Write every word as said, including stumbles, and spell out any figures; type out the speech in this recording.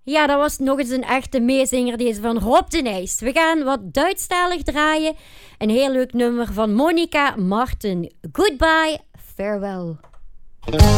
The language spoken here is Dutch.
Ja, dat was nog eens een echte meezinger, deze van Rob de Nijs. We gaan wat Duitsstalig draaien. Een heel leuk nummer van Monica Martin. Goodbye, farewell.